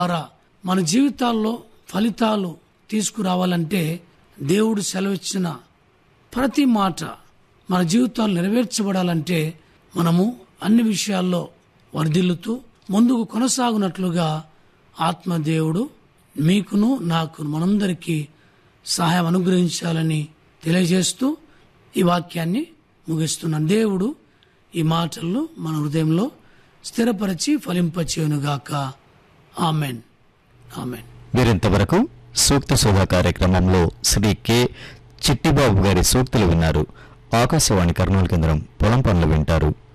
ద్వారా మన జీవితాల్లో ఫలితాలు తీసుకురావాలంటే దేవుడు సెలవిచ్చిన ప్రతి మాట మన జీవితాలు నెరవేర్చబడాలంటే మనము అన్ని విషయాల్లో వర్ధిల్లుతూ ముందుకు కొనసాగునట్లుగా ఆత్మదేవుడు మీకును నాకు మనందరికీ సహాయం అనుగ్రహించాలని తెలియజేస్తూ ఈ వాక్యాన్ని ముగిస్తున్నాను. దేవుడు ఈ మాటలను మన హృదయంలో స్థిరపరిచి ఫలింపచేయునుగాక. ఆమెన్. ఆమెన్. మీరింతవరకు సూక్త శోధ కార్యక్రమంలో శ్రీ కె చిట్టిబాబు గారి సూక్తులు విన్నారు. ఆకాశవాణి కర్నూలు కేంద్రం పొలం పనులు వింటారు.